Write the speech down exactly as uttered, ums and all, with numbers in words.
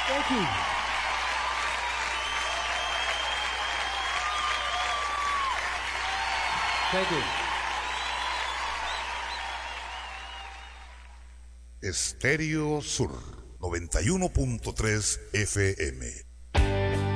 Thank you. Thank you. Estéreo Sur noventa y uno punto tres F M.